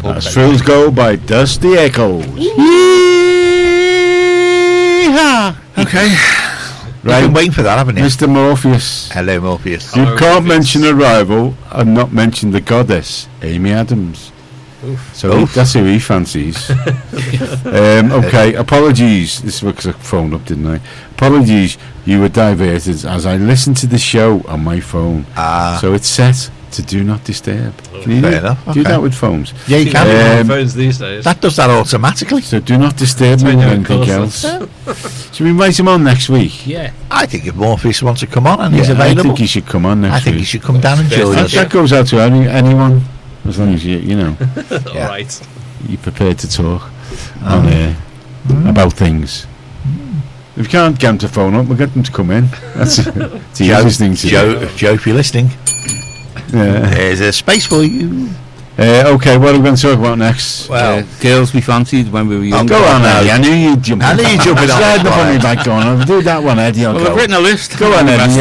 pub. That's Fool's Gold by Dusty Echoes. Yeehaw! Okay. Right. You've been waiting for that, haven't you? Mr. Morpheus. Hello, Morpheus. You Hello, can't Morpheus. mention a rival and not mention the goddess, Amy Adams. So that's who he fancies. Okay, apologies. This is because I phoned up, didn't I? Apologies, you were diverted as I listened to the show on my phone. So it's set to do not disturb. Can you Fair enough, do okay. that with phones? Yeah, you can. Phones these days. That does that automatically. So do not disturb me with anything else. Should we invite him on next week? Yeah. I think if Morpheus wants to come on and he's I available, think he should come on next I think he week. should come down and join That, us. that goes out to anyone, as long as you know, Yeah. All right. you're prepared to talk on air about things. If you can't get them to phone up, we'll get them to come in. That's the easiest thing to do. Joe, if you're listening, Yeah. there's a space for you. Okay, what are we going to talk about next? Well, Girls we fancied when we were young. Go on, Eddie. I knew you'd jump. I knew you'd jump in on Slide that up on one, me back on. I'll do that one, Eddie. I'll Well, go. I've written a list. Go on, Eddie.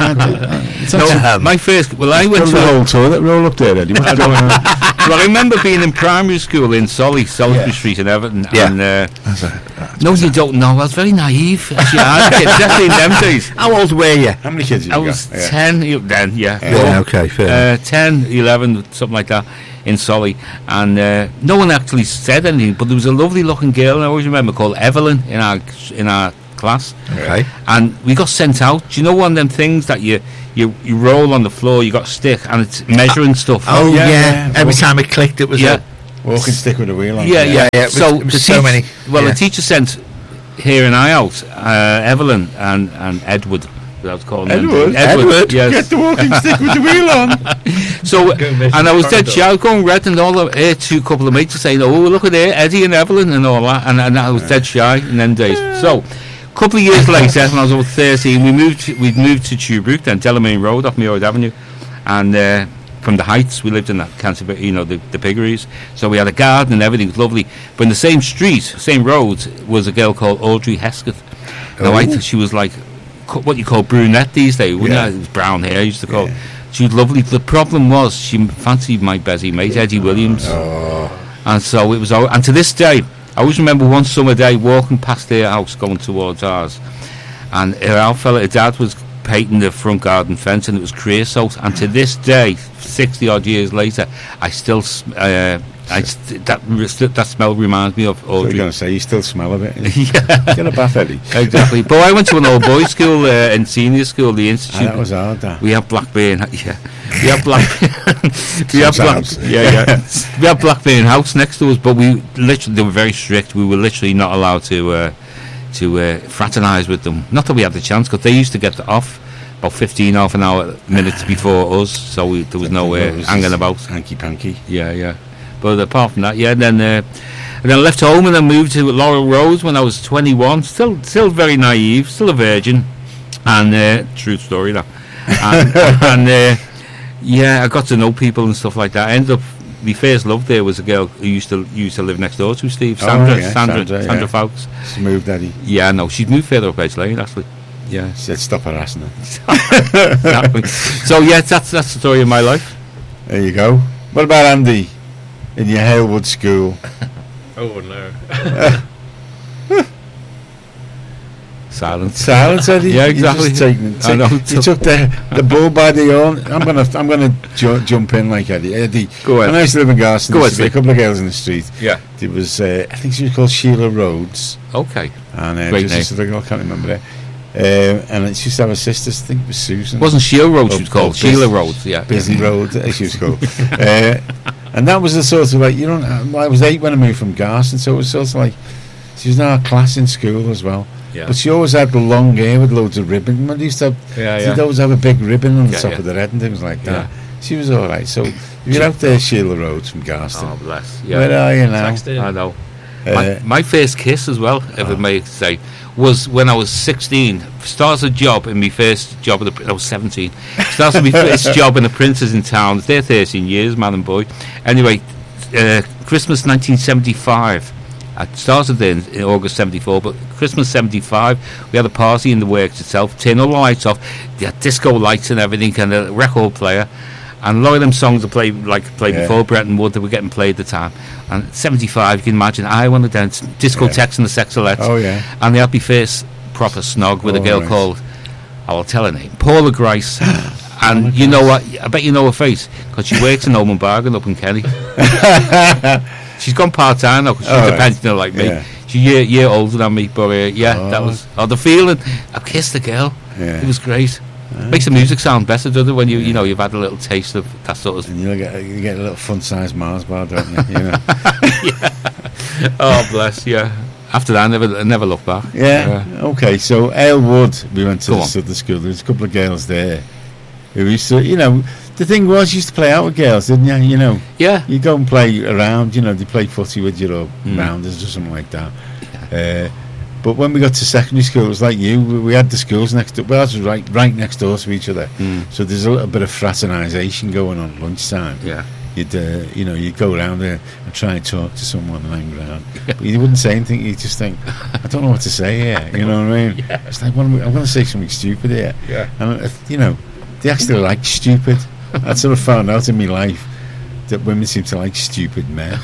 My first. Well, I went Tell to. the whole toilet. Roll up there, Eddie. What's going on? Well, I remember being in primary school in Salisbury Street in Everton. Yeah. And, no, you don't know. I was very naive. Actually, definitely in them days. how old were you? How many kids have I you was got? 10 then, yeah. Yeah, okay, fair. 10, 11, something like that, in Solly. And no one actually said anything, but there was a lovely looking girl, and I always remember, called Evelyn in our class. Okay. And we got sent out. Do you know one of them things that you roll on the floor, you got a stick, and it's measuring stuff? Oh, yeah, yeah. yeah. Every time it clicked, it was Yeah. Walking stick with a wheel on. Yeah. yeah, it So, was the so many. Well, Yeah. the teacher sent here and I out, Evelyn and Edward. I was calling him. Edward. Yes. Get the walking stick with the wheel on. So, Go and measure and I the was dead corridor. shy. I was going red and all that. Two couple of mates were saying, "Oh, look at there, Eddie and Evelyn and all that." And I was dead shy in them days. So, a couple of years later, when I was over 13, we moved to Tuebrook, then Delamain Road off Muirwood Avenue, and from the Heights, we lived in that Canterbury, the piggeries. So we had a garden and everything was lovely. But in the same street, same road, was a girl called Audrey Hesketh. Now I think she was like what you call brunette these days, wouldn't Yeah. you? It was brown hair, I used to call. She was lovely. The problem was she fancied my busy mate, Eddie Williams. And so it was. And to this day, I always remember one summer day walking past their house going towards ours, and her dad was painting the front garden fence, and it was creosote. And to this day, 60 odd years later, I still that smell reminds me of What are you Audrey. going to say? You still smell of it. Yeah, Get a bath, Eddie. exactly. But I went to an old boys' school in senior school, the Institute. That was hard, that. We have Blackburn, yeah. We have Blackburn. Sometimes. We have Blackburn House next to us, but they were very strict. We were literally not allowed to fraternise with them. Not that we had the chance, because they used to get off about 15 half an hour minutes before us, so there was no hanging about. Hanky panky. Yeah. But apart from that, and then I left home and then moved to Laurel Rose when I was 21. Still very naive, still a virgin, and true story that. And I got to know people and stuff like that. I ended up. My first love there was a girl who used to live next door to Steve, Sandra Sandra, Fowkes. Smooth, Eddie. Yeah, no, she's moved further up Edge Lane actually. Yeah, She said, stop harassing her. exactly. So that's the story of my life. There you go. What about Andy in your Halewood school? Oh no. Silence. Eddie. Yeah, You're exactly. just taking, I know. you took the bull by the horn. I'm gonna jump in like Eddie. Eddie. Go ahead. When I used to live in Garston, Go there used to be a ahead, couple of girls in the street. Yeah. There was, I think she was called Sheila Rhodes, Okay. and Great just name. this other girl, I can't remember her. And she used to have a sister. I think it was Susan. Wasn't Sheila Rhodes she was Oh, called? Biz- Sheila Rhodes. Yeah. Busy Road, she was called. And that was the sort of like, I was 8 when I moved from Garston, so it was sort of like, she was in our class in school as well. Yeah. But she always had the long hair with loads of ribbon. They used to have, she'd always have a big ribbon on the top of the head and things like that. She was all right. So if you're out there, Sheila Rhodes from Garston. Oh bless. Yeah. Where are you now? Text in. I know. Uh, My first kiss as well, if I may say, was when I was 16. Started a job in my first job I was 17. Started my first job in the Princes in town. There 13 years, man and boy. Anyway, Christmas 1975. I started there in August 74, but Christmas 75, we had a party in the works itself, turn all the lights off, they had disco lights and everything, and a record player, And a lot of them songs that played before Bretton Wood, they were getting played at the time. And 75, you can imagine, I Want to Dance, Discotheques and the Sexalettes. Oh, yeah. And they had my first proper snog with a girl called, I will tell her name, Paula Grice. And you know what? I bet you know her face, because she works in Oman Bargain up in Kenny. She's gone part-time now, because she's a pensioner like me. Yeah. She's a year older than me, but that was the feeling. I kissed the girl. Yeah. It was great. Makes the music sound better, doesn't it? When you've had a little taste of that sort of. And you get a little fun-sized Mars bar, don't you? You know? Yeah. Oh bless, yeah. After that, I never looked back. Yeah. Okay. So Aylwood, we went to Go the on. Southern School. There was a couple of girls there who used to, the thing was, you used to play out with girls, didn't you? You know. Yeah. You go and play around. They play footy with you or rounders or something like that. Yeah. But when we got to secondary school, it was like you. We had the schools next door. Well, ours was right next door to each other. So there's a little bit of fraternisation going on at lunchtime. Yeah. You'd go around there and try and talk to someone and hang around. But you wouldn't say anything. You just think, I don't know what to say here. You know what I mean? Yeah. It's like, I'm going to say something stupid here. Yeah. And they actually like stupid. I sort of found out in my life that women seem to like stupid men.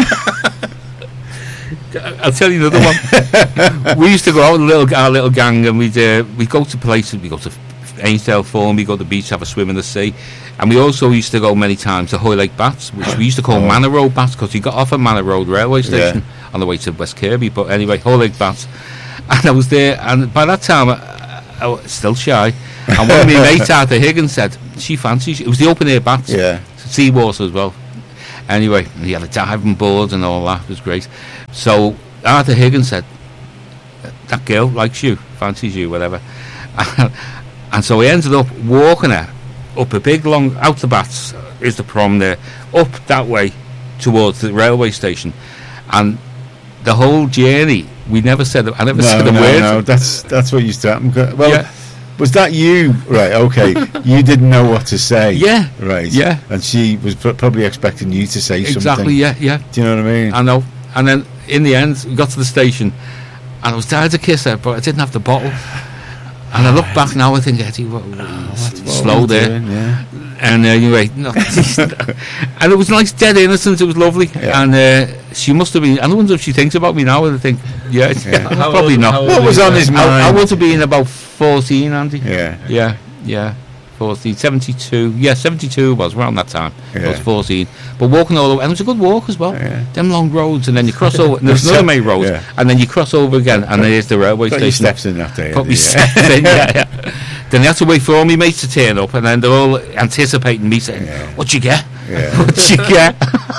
I'll tell you another one. We used to go out with our little gang, and we'd go to places. We go to Ainsdale Forum, we go to the beach, have a swim in the sea, and we also used to go many times to Hoylake Baths, which we used to call Manor Road Baths, because we got off at Manor Road railway station on the way to West Kirby. But anyway, Hoylake Baths, and I was there, and by that time I was still shy. And one of my mates, Arthur Higgins, said she fancies you. It was the open air baths, seawater as well. Anyway, he had a diving board and all that. It was great. So Arthur Higgins said, that girl likes you, fancies you, whatever. And so he ended up walking her up a big long, out the baths is the prom there, up that way towards the railway station. And the whole journey, I never said a word. No, that's what used to happen. Well, was that you? Right, okay. You didn't know what to say. Yeah. Right. Yeah. And she was probably expecting you to say something. Exactly, yeah. Do you know what I mean? I know. And then in the end, we got to the station, and I was tired to kiss her, but I didn't have the bottle. And I look back now, I think, Eddie, slow there. Doing, yeah. And anyway, and it was nice, dead innocent. It was lovely. Yeah. And she must have been. I wonder if she thinks about me now. I think, probably not. What was on his mind? I would have been about 14, Andy. Yeah. 14, 72. Yeah, 72 was around that time. I was Yeah. 14. But walking all the way, and it was a good walk as well. Yeah. Them long roads, and then you cross over. And there's another main road, and then you cross over again, and there's the railway Got station. your steps in that day. Put me steps in, yeah. Then they had to wait for all my mates to turn up, and then they're all anticipating me saying, "What'd you get? Yeah. What'd you get?"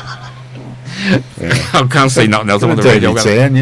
I can't say nothing else on the radio. Turn,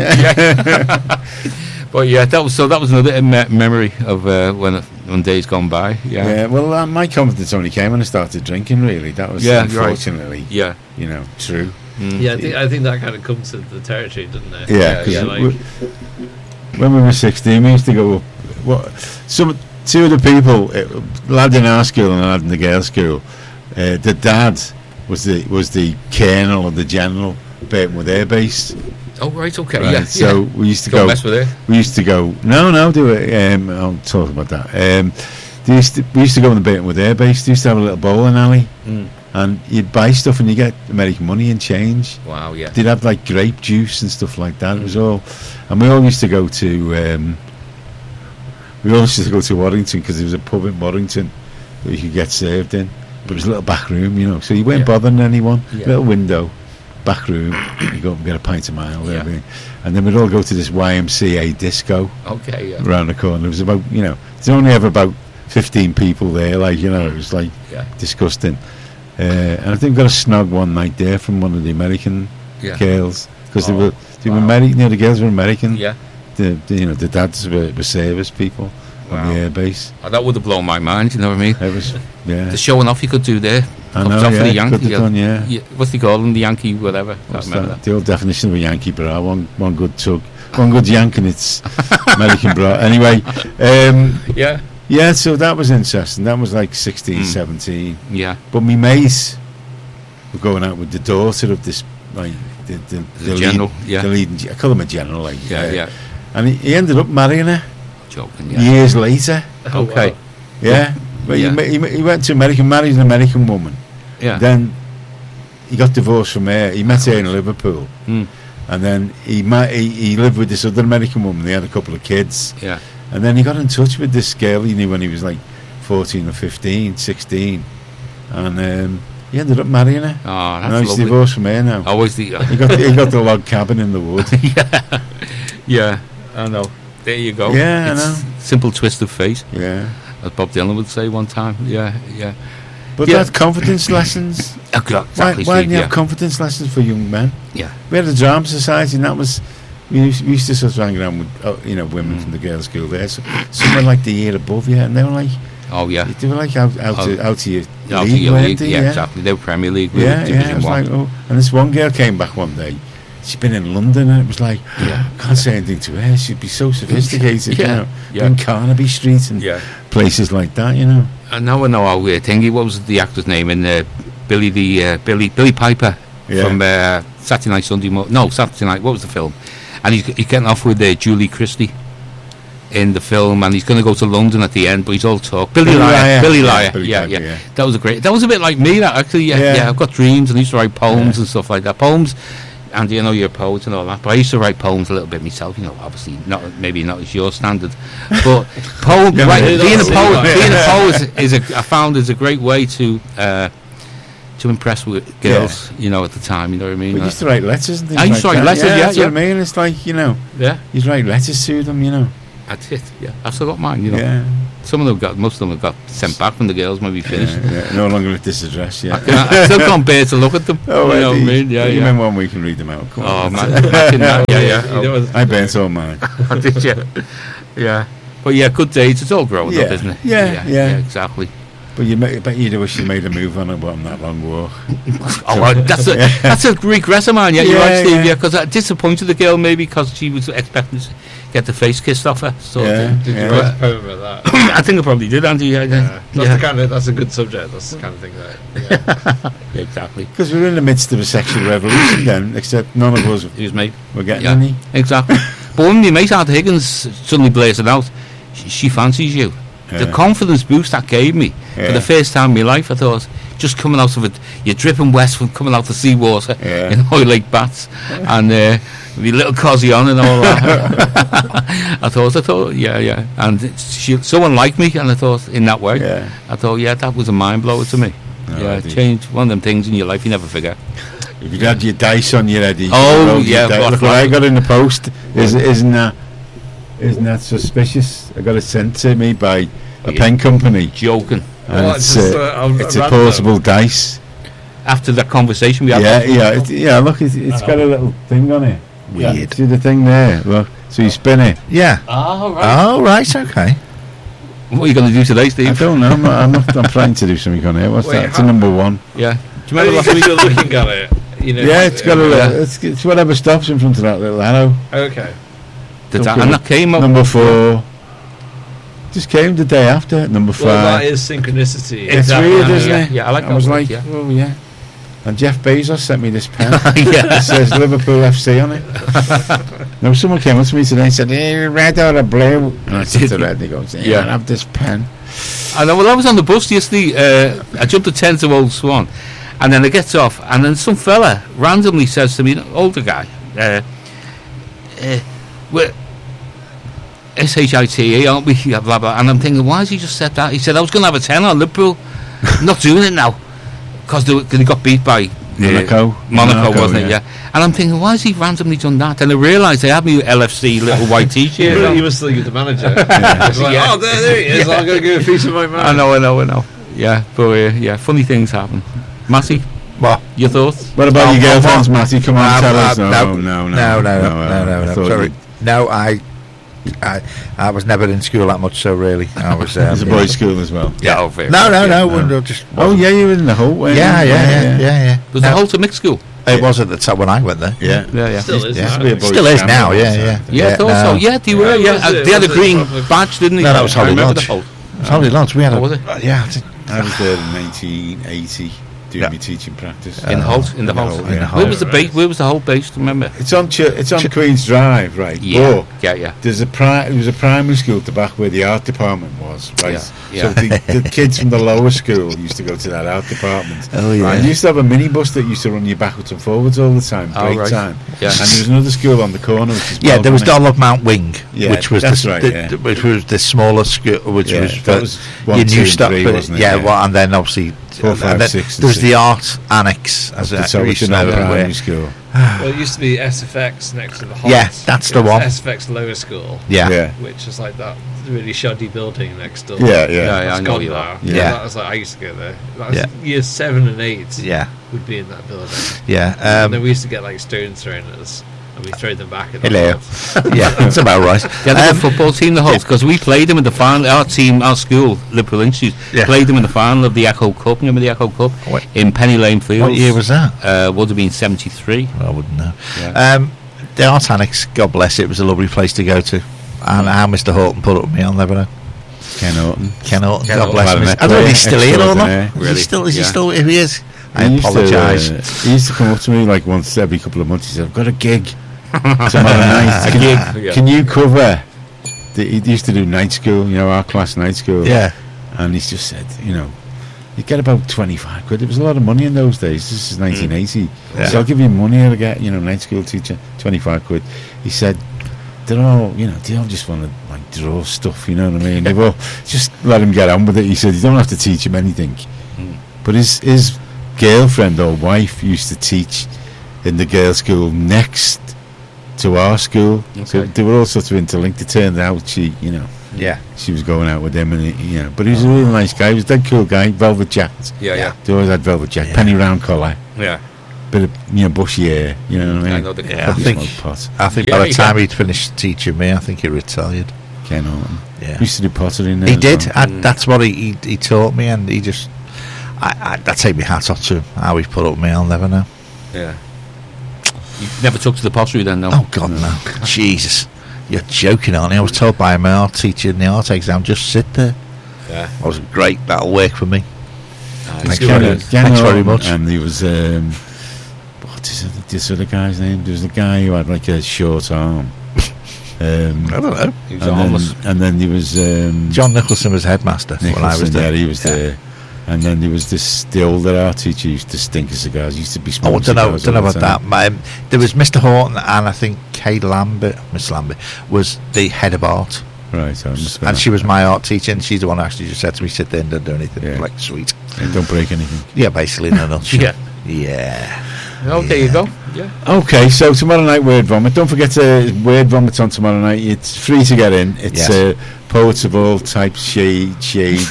But yeah, that was another memory of when days gone by. Yeah. Well, my confidence only came when I started drinking. Really, that was unfortunately, true. Yeah, I think that kind of comes to the territory, doesn't it? Yeah, because when we were 16, we used to go up. Two of the people, lad in our school and a lad in the girls' school, the dad was the colonel or the general, Burtonwood Air Base. Oh right, okay, Right, so we used to Don't go. mess with it. We used to go. No, do it. I'll talk about that. We used to go on the Burtonwood Air Base. They used to have a little bowling alley, and you'd buy stuff and you get American money and change. Wow, yeah. They'd have like grape juice and stuff like that. It was all, and we all used to go to. We always used to go to Warrington because there was a pub in Warrington that you could get served in, but it was a little back room, so you weren't bothering anyone. Yeah. Little window, back room. You go and get a pint of mild, everything, and then we'd all go to this YMCA disco. Okay, yeah. Around the corner. It was about, there's only ever about 15 people there. It was like disgusting. And I think we got a snog one night there from one of the American girls because they were married. The girls were American. Yeah. The dads were service people on the airbase. Oh, that would have blown my mind. You know what I mean? It was, The showing off you could do there. I know, off for the Yankee. could have done, What's they call them? The Yankee, whatever. What's that? The old definition of a Yankee bra. One good tug, one good yank, and it's American bra. Anyway, yeah. So that was interesting. That was like 16, 17. Yeah. But my mates were going out with the daughter of this, like the general. The leading. I call him a general. Yeah. And he ended up marrying her Joking. years later. Okay. Yeah. But he went to America, married an American woman, Yeah. Then he got divorced from her. He met her in Liverpool. Mm. And then he lived with this other American woman. They had a couple of kids. Yeah. And then he got in touch with this girl he knew when he was like 14 or 15, 16. And he ended up marrying her. Oh, And that's he's lovely. divorced from her now. Always the. He got the log cabin in the wood. Yeah, I know. There you go. Yeah, I It's know. simple twist of fate, Yeah. as Bob Dylan would say one time. Yeah. But Yeah. that confidence lessons. Exactly. Why didn't you Steve, have confidence lessons for young men? yeah. We had a drama society, and that was we used to sort of hang around with women from the girls' school there. So some were like the year above you, and they were like Oh yeah. they were like out of your Out league, of your weren't league. they? Yeah, exactly. They were Premier League. We were Yeah, Division it was 1. like, oh, and this one girl came back one day. She'd been in London, and it was like, Yeah. can't say anything to her. She'd be so sophisticated, Yeah, yeah. in Carnaby Street and Yeah. places like that, you know. And now I know how weird thingy. What was the actor's name in Billy Piper Yeah. from Saturday Night Sunday? Saturday Night. What was the film? And he's getting off with Julie Christie in the film, and he's going to go to London at the end, but he's all talk. Billy Liar. Billy Yeah, Piper, yeah. yeah. That was that was a bit like me. That actually, Yeah. I've got dreams, and I used to write poems Yeah. and stuff like that. Poems. And you know you're a poet and all that, but I used to write poems a little bit myself. You know, obviously maybe not as your standard, but poem. Yeah, Right, but being a that's poet, it. being a poet I found is a great way to impress with girls. You know, at the time, you know what I mean. We used to write letters and things I used to like write that. letters, yeah, that's yeah. what I mean. It's like, yeah, you'd write letters to them, you know. that's it. Yeah, I still got mine. You know, Yeah. most of them have got sent back from the girls, maybe finished. Yeah. No longer at this address, yeah. I still can't bear to look at them. Oh, you know what I Eddie, mean? Yeah, you yeah. remember one we can read them out? Come Oh on. man, imagine that. Yeah. You know, I burnt all mine. Did you? Yeah. But yeah, good days. It's all growing Yeah. up, isn't it? Yeah. Exactly. But I bet you'd wish you made a move on that long walk. Oh, that's a regress of mine. Yeah, you're Yeah, right, Steve. yeah. Yeah, because I disappointed the girl maybe because she was expecting to get the face kissed off her. Sort of Yeah. thing. did you Yeah. write a poem about that? I think I probably did, Andy. Yeah. That's a good subject. That's the kind of thing that. Yeah, exactly. Because we were in the midst of a sexual revolution then, except none of us Excuse me. were getting Yeah, any. exactly. But when my mate Arthur Higgins suddenly blazed it out, she fancies you. The Yeah. confidence boost that gave me for Yeah. the first time in my life, I thought, just coming out of it, you're dripping west from coming out the seawater Yeah. in Hoy Lake Bats, and with your little cosy on and all that. I thought, yeah. And someone liked me, and I thought, in that way, Yeah. I thought, yeah, that was a mind blower to me. No, Yeah, I did. changed one of them things in your life you never forget. If you'd had your dice on your head, Oh, rolled your yeah, dice. what- Look what I got in the post. Isn't that suspicious? I got it sent to me by a Yeah. pen company, Joking. and What, it's just, it's a random? portable dice. After that conversation we had, Yeah. Look, it's got a little thing on it. Weird. See the thing there? Look, so you spin it. Yeah. Oh, right. Oh, right, okay. What are you going to do today, I Steve? don't know. I'm trying to do something on it. What's Wait, that? It's a how- number one. Yeah. Do you Maybe remember last week? you're looking at it. You know, Yeah, it's got a Yeah. little. It's whatever stops in front of that little arrow. Okay. And that came up. Number 4. Just came the day after. Number 5. Well, that is synchronicity. It's Exactly. weird, Yeah, isn't it? yeah, I like I that was word, like, yeah. oh yeah. And Jeff Bezos sent me this pen. Yeah. It says Liverpool FC on it. Now someone came up to me today and said, "Hey, red or a blue?" And I said to red, and he goes, "Yeah, Yeah. I have this pen." I know. Well, I was on the bus yesterday. I jumped the 10 to Old Swan, and then I gets off, and then some fella randomly says to me, an older guy, "We're SHITE, aren't we?" Yeah, blah blah. And I'm thinking, why has he just said that? He said I was going to have a 10 on Liverpool. I'm not doing it now because they got beat by Monaco. Monaco, wasn't it? Yeah. And I'm thinking, why has he randomly done that? And I realised they had me LFC little white T-shirt. on. You must think you're the manager. It's like, Yeah. oh, there he is. I'm going to give a piece of my man. I know. Yeah, but yeah, funny things happen. Matty, What? your thoughts? What about Oh, your come girlfriends, on. Matty? Come on, tell us. No. I thought Sorry. you- No, I was never in school that much, so really, I was. There's a boys' school as well. Yeah, oh, very No, good, no, yeah. no. we're just. Oh yeah, you were in the Holt. weren't you? Yeah. Was the whole to mixed school? It was at the top when I went there. Yeah. Yeah. Still is. Yeah. isn't Be a it? boys' Still is camp now, all the yeah, time. yeah. Yeah, I thought no. so. Yeah, they were. Yeah, Yeah, was it- they had a was it green proper- badge, didn't they? No, that was I Holly remember Lodge. the whole. It's Holly Lodge. We had Oh, a. was it? Yeah. I was there in 1980. doing my teaching practice. In Holt, in the Holt. yeah. Where was the base? Where was the Holt based? Remember? It's on Queen's Drive, right? Yeah, But yeah. There's it was a primary school at the back where the art department was, right? Yeah. So the kids from the lower school used to go to that art department. Oh, yeah. And you used to have a minibus that used to run you backwards and forwards all the time, break right. time. Yeah. And there was another school on the corner, which is There was Balcony. Dollop Mount Wing, Yeah, which was that's right, which was the smaller school, which Yeah, was that was your 1, 2, new and stuff. 3, wasn't it? Yeah, Yeah. well, and then obviously 4, 5, and then 6, and there was 6. the art annex as That's a how it's in our everywhere. primary school. Well, it used to be SFX next to the Holt. Yeah, that's the It was one. SFX Lower School, Yeah. which is like that really shoddy building next door. Yeah, Yeah, yeah. I It's know gone you now. are. Yeah. That was like I used to go there. That was Yeah. years 7 and 8 Yeah, would be in that building. yeah, And then we used to get like stones thrown at us, and we throw them back at the Hello. Holt. yeah, that's about right. They had a good football team, the Holt, because we played them in the final. Our team, our school, Liverpool Institute, Yeah. played them in the final of the Echo Cup. Remember the Echo Cup What- in Penny Lane Fields? What year was that? Would have been 73. I wouldn't know. Yeah. The art annex, God bless it, was a lovely place to go to. And how Mr. Horton put up with me, I'll never know. Ken Horton. Ken Horton, Ken God Horton. bless him. Planet I don't know if he's player, still here or not. extraordinaire. Is Really? he still? Is he Yeah. still? If he is, I He used to, apologise. he used to come up to me like once every couple of months. He said, "I've got a gig tomorrow night. A gig, yeah. Can you cover?" He used to do night school, our class night school. Yeah, And he's just said, you get about 25 quid. It was a lot of money in those days. This is 1980. Yeah. So I'll give you money to get, night school teacher, 25 quid. He said, they all just want to like draw stuff, you know what I mean? They've all just let him get on with it. He said, you don't have to teach him anything. But his girlfriend or wife used to teach in the girls' school next to our school. So Okay. they were all sort of interlinked. It turned out she was going out with him, and but he was a really nice guy. He was a dead cool guy. Velvet jacket. Yeah. They always had velvet jacket. Yeah. Penny round collar. Yeah. Bit of bushy hair. You know what I mean? I know the Yeah, Probably I think- smoked pot. I think Yeah, by the yeah. time he'd finished teaching me, I think he retired. Ken Horton. Yeah, He used to do pottery in there. he as did. well. That's what he taught me, and he just. I take my hat off to him. How he put up with me, I'll never know. Yeah. You never took to the pottery then, no? Oh God, no! Jesus, you're joking, aren't you? I was told by my art teacher in the art exam, just sit there. Yeah. I was great. That'll work for me. Thanks Ken Horton. Thanks very much. And he was what is this other guy's name? There was a guy who had like a short arm. I don't know. He was homeless. And then there was John Nicholson was headmaster when I was Nicholson, there. yeah, he was there. And then there was the older art teacher who used to stink of cigars. He used to be Oh, I smoking don't know cigars all about the that. time. There was Mr. Horton, and I think Kay Lambert, Miss Lambert, was the head of art, Right, so I must have been and she that. was my art teacher, and she's the one who actually just said to me, "Sit there and don't do anything." Yeah. Like, sweet. Yeah, don't break anything. Yeah, basically, in a nutshell. Yeah. Yeah. Oh, there you go. Yeah. Okay, so tomorrow night, Word Vomit. Don't forget to Word Vomit on tomorrow night. It's free to get in. It's Yes. poets of all types, shades,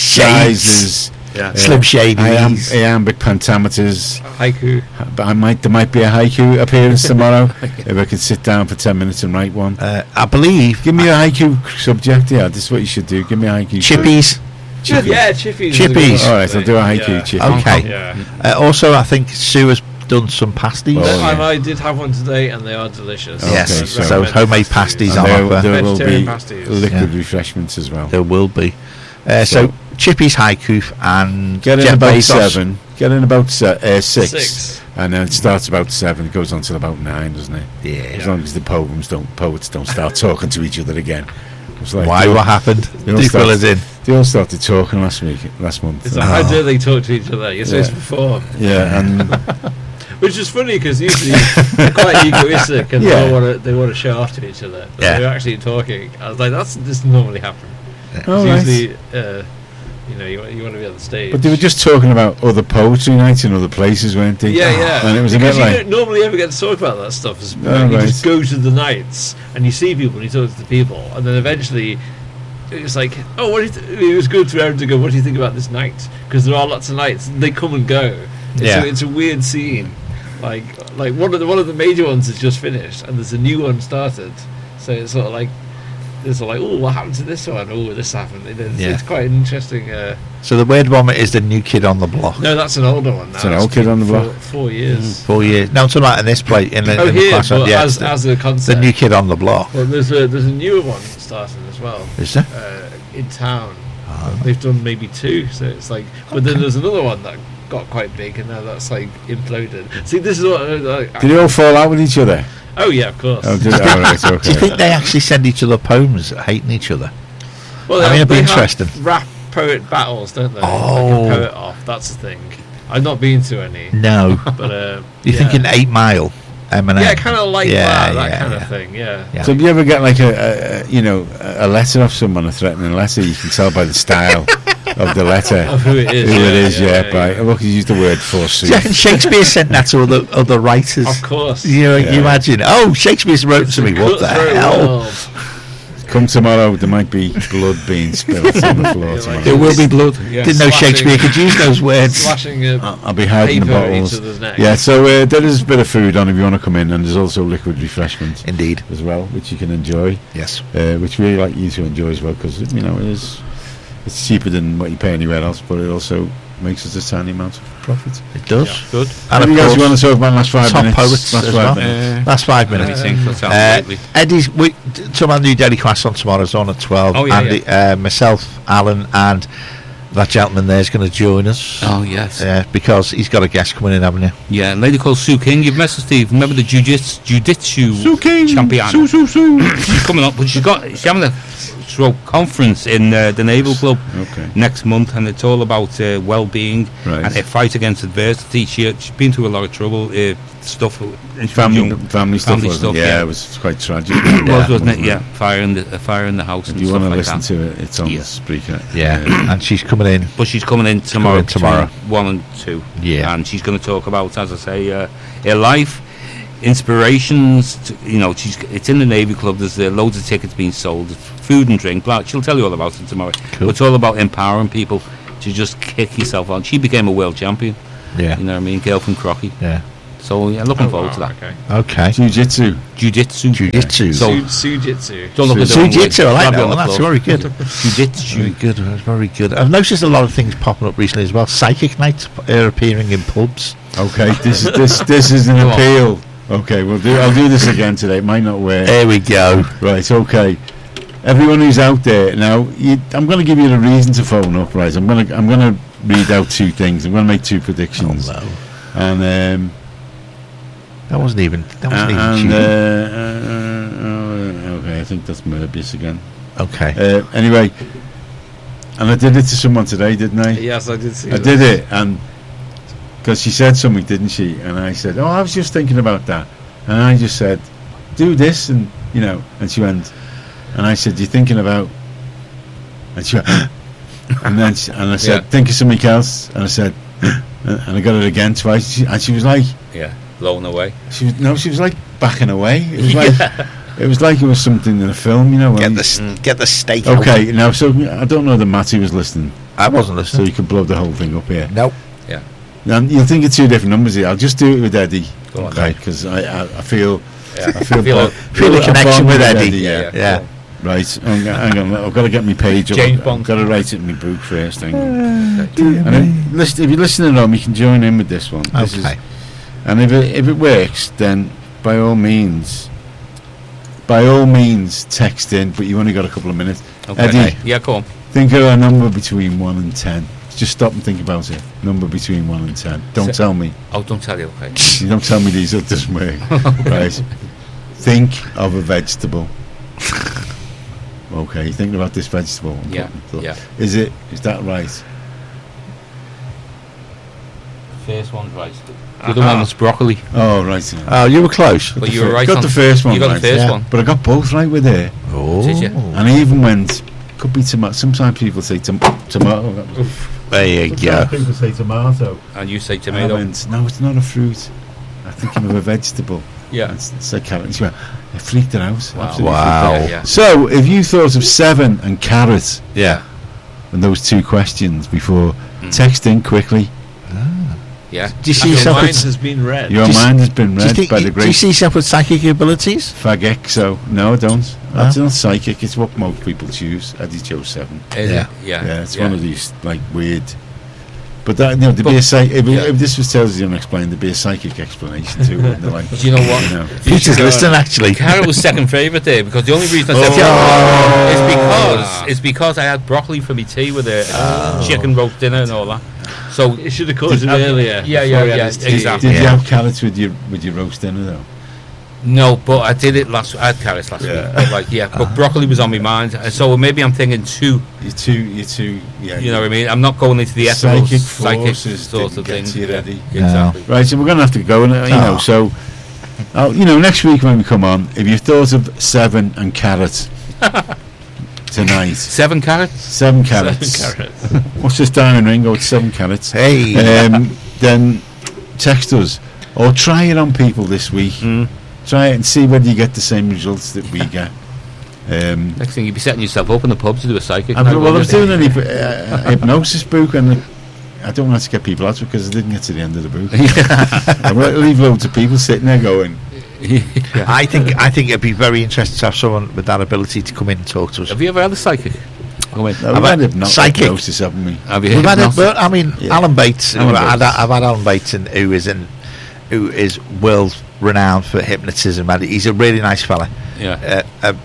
sizes. Yeah. Slim Shady. Iambic pentameters. Haiku. But there might be a haiku appearance tomorrow. If I could sit down for 10 minutes and write one. I believe Give me a haiku subject. Yeah, this is what you should do. Give me a haiku. Chippies. Chippy. Yeah, Chippies. Chippies. All right, I'll do a haiku. Chippy. Okay. Yeah. Also, I think Sue has done some pasties. Oh, yeah. And I did have one today, and they are delicious. Yes, Okay, so so homemade pasties And on there, offer. there will Vegetarian be pasties. liquid Yeah. refreshments as well. There will be. So So- Chippies Haiku and Get in Jeff about Bezos. 7. Get in about 6. Six. And then it starts about 7. It goes on till about 9, doesn't it? Yeah. As long as the poets don't start talking to each other again. It's like Why? they all- What happened? they all Do fill start- us in. They all started talking last month. It's like, how dare they talk to each other? You're supposed to perform. Yeah, and Which is funny because usually they're quite egoistic and Yeah. they want to show off to each other. But Yeah. they're actually talking. I was like, this doesn't normally happen. oh, It's right. usually, you want to be on the stage. But they were just talking about other poetry nights in other places, weren't they? Yeah, yeah. And it was a because bit you like, don't normally ever get to talk about that stuff. As, Oh, you right. just go to the nights and you see people and you talk to the people, and then eventually it's like, oh, what do you it was good for everyone to go, what do you think about this night? Because there are lots of nights, and they come and go. Yeah. It's a weird scene. Like one of the major ones is just finished, and there's a new one started. So it's sort of like, oh, what happened to this one? Oh, this happened. It's quite an interesting. So the Weird Vomit is the new kid on the block. No, that's an older one now. It's an old kid been on the block. 4 years. 4 years. No, I'm talking about in this place. In the, Oh, in the here, class, but yeah, as a the concept. new kid on the block. Well, there's a newer one starting as well Is there? in town. They've done maybe 2, so it's like. But then there's another one that got quite big, and now that's like imploded. See, this is what. Did they all fall out with each other? Oh yeah, of course. Oh, right, okay. Do you think they actually send each other poems hating each other? Well, I mean, it'd be they interesting. have rap poet battles, don't they? Oh. Like a poet off. That's the thing. I've not been to any, No. but You're thinking 8 Mile, Eminem? yeah, kind of like Yeah, that yeah, kind yeah. of thing. Yeah. Yeah. So if you ever get like a letter off someone, a threatening letter, you can tell by the style of the letter Of who it is. who it is. Yeah, yeah, right. Look, you used the word forsooth. Do you reckon Shakespeare sent that to other writers? Of course. You imagine? Oh, Shakespeare's wrote to me. What the Cutthroat hell? world. Come tomorrow, there might be blood being spilled on the floor Yeah, tomorrow. like- There will be blood. Yeah, Didn't know slashing- Shakespeare could use those words. Slashing I'll be hiding the paper at bottles. each other's necks. Yeah, so there is a bit of food on if you want to come in, and there's also liquid refreshment Indeed. as well, which you can enjoy, Yes. which we really like you to enjoy as well, because it's cheaper than what you pay anywhere else, but it also makes us a tiny amount of profit. It does. Yeah. Good. And Have of you guys course, want to talk about last 5 top minutes? poets Last as 5 well. minutes. Last 5 minutes. Anything that sounds likely. Eddie's talking about new Daily Quest on tomorrow's on at 12. Oh, yeah, Andy, myself, Alan, and that gentleman there is going to join us. Oh, yes. Because he's got a guest coming in, haven't you? Yeah, a lady called Sue King. You've met her, Steve. Remember the jiu-jitsu Sue King! champion? Sue. She's coming up, but she's having a conference in the Naval Club Okay. next month, and it's all about well-being Right. and her fight against adversity. She's been through a lot of trouble, stuff. Family stuff, yeah. It was quite tragic. Wasn't it? Yeah, fire in the house. If and you stuff want to like listen that. to it, it's on Yeah. the speaker. Yeah. And she's coming in. But she's coming in tomorrow. Tomorrow. between 1 and 2. Yeah. And she's going to talk about, as I say, her life, inspirations. It's in the Navy Club. There's loads of tickets being sold, food and drink. She'll tell you all about it tomorrow. Cool. But it's all about empowering people to just kick yourself on. She became a world champion. Yeah. You know what I mean? Girl from Crocky. Yeah. So yeah, looking forward to that. Okay. Okay. Jiu-jitsu. Jiu-jitsu. Jiu-jitsu. So Sujitsu. don't look at the wrong way. Jiu-jitsu, I like Grab you that on one. the That's floor. very good. Jiu-jitsu. Very good. That's very good. I've noticed a lot of things popping up recently as well. Psychic nights are appearing in pubs. Okay, this is an Go on. appeal. Okay, I'll do this again today. It might not work. There we go. Right, okay. Everyone who's out there now, I'm going to give you the reason to phone up. Right, I'm going to read out 2 things. I'm going to make 2 predictions. Oh, no. And That wasn't even and cheating. okay, I think that's Möbius again. Okay. Anyway, and I did it to someone today, didn't I? Yes, I did see. I did it, and because she said something, didn't she? And I said, "Oh, I was just thinking about that," and I just said, "Do this," and and she went, and I said, "You're thinking about," and she went, and then and I said, Yeah. "Think of something else," and I said, and I got it again twice, and she was like, Yeah, blown away. she was like backing away. It was like. It was like it was something in a film, Get the steak out. Okay, now, so I don't know that Matty was listening, I wasn't so listening. you could blow the whole thing up here. Nope. And you'll think of 2 different numbers here. I'll just do it with Eddie, Go on. okay? Because I feel Yeah. I feel Feel the a connection bond with Eddie. Yeah. Yeah. Right. Hang on. I've got to get my page up. James I've Bond. got to write it in my book first. Hang on. And if you're listening at home, you can join in with this one. This is- Okay. and if it works, then by all means, text in. But you've only got a couple of minutes. Okay. Eddie, Yeah, go on. think of a number between 1 and 10. Just stop and think about it. Number between 1 and 10. Don't tell me. Oh, don't tell you. Okay. You don't tell me these. It doesn't work. Right. Think of a vegetable. Okay, thinking about this vegetable. Yeah, yeah. Is that right? First one's right. The other one was broccoli. Oh, right. Oh, you were close. But you were right. Got on- the first one. You got right. the first Yeah. one. But I got both right with it. Oh. Did you? And I even went, could be tomato. Sometimes people say tomato. There you go. People say tomato. And you say And I tomato. went, no, it's not a fruit. I'm thinking of a vegetable. Yeah. It's a carrot. And she went, I freaked her out. Wow. Absolutely Wow. freaked her out. Yeah. So, if you thought of 7 and carrot Yeah. and those 2 questions before, text in quickly. Yeah. Do you see Your yourself mind with, has been read. Your Do you s- mind has been do you read think, by the do you great see yourself with psychic abilities? Fagexo. No, I don't. That's not psychic. It's what most people choose. Eddie chose 7. Is Yeah. it? Yeah. Yeah, it's one of these like weird. But that, there'd be a if this was tells you unexplained, there'd be a psychic explanation too. Wouldn't there? Like, Do you know what? Peter's listening, actually. Carrot was second favourite there because the only reason I said carrot is because I had broccoli for my tea with a chicken roast dinner and all that. So You should have caught it earlier. Yeah, before he had yeah, his tea. exactly. Did you Yeah. have carrots with your roast dinner though? no, but I did it last. I had carrots last week. But but broccoli was on my mind. So maybe I'm thinking two. You're too. Yeah. You know what I mean? I'm not going into the ethical Psychic forces sort didn't of get thing. to you ready. Exactly. Right, so we're going to have to go, and so, next week when we come on, if you've thought of 7 and carrots tonight, 7 carrots. 7 carrots. 7 carrots. What's this diamond ring? Oh, it's 7 carrots. Hey. Then text us or try it on people this week. Try it and see whether you get the same results that we get. Next thing you'd be setting yourself up in the pub to do a psychic. I was doing an hypnosis book, and I don't want to get people out because I didn't get to the end of the book. I will leave loads of people sitting there going. I think it'd be very interesting to have someone with that ability to come in and talk to us. Have you ever had a psychic? Go in. No, we've had hypnosis, haven't we? Have you? We've had Hypnosis? well, I mean, Yeah. Alan Bates. Alan Bates. I've had Alan Bates, who is world renowned for hypnotism. And he's a really nice fella. Yeah.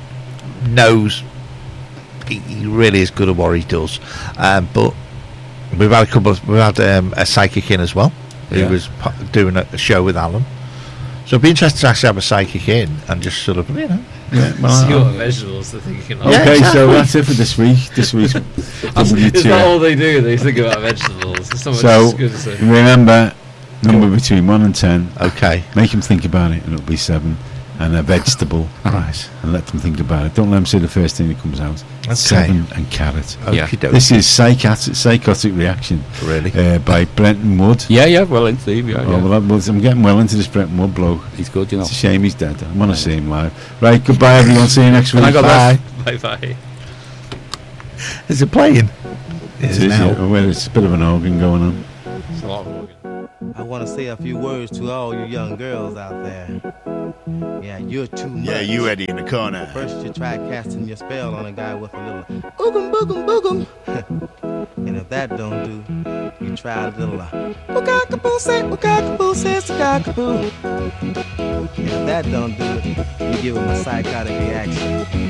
Knows he really is good at what he does. But we've had a psychic in as well, who was doing a show with Alan. So it'd be interesting to actually have a psychic in and just sort of, Yeah, See what vegetables they're thinking of. okay, exactly. so that's it for this week. This week's Is that all WTF. they do? They think about vegetables. It's not much So as good as a- remember, number between 1 and 10. Okay. Make them think about it, and it'll be 7. And a vegetable, Right. and let them think about it. Don't let them say the first thing that comes out. Okay. 7 and carrot. Yeah. Okey-dokey. This is Psychotic Reaction Really? by Brenton Wood. Yeah, well into Steve, yeah. Oh, well, I'm getting well into this Brenton Wood bloke. He's good, you know. It's a shame he's dead. I want to see him live. Right, goodbye everyone. See you next week. I got that? Bye. Bye-bye. Is it playing? It is, yeah. Well, it's a bit of an organ going on. It's a lot of organ. I want to say a few words to all you young girls out there. Yeah, you're too much. Eddie, in the corner. First you try casting your spell on a guy with a little boogum boogum boogum. And if that don't do, you try a little cockapoo say, cockapoo. And if that don't do it, you give him a psychotic reaction.